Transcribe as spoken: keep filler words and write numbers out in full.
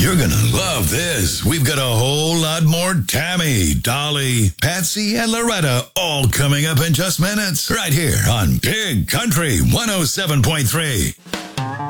You're going to love this. We've got a whole lot more Tammy, Dolly, Patsy, and Loretta all coming up in just minutes right here on Big Country one oh seven point three.